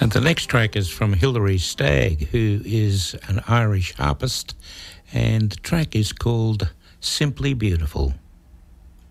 And the next track is from Hilary Stagg, who is an Irish harpist, and the track is called Simply Beautiful.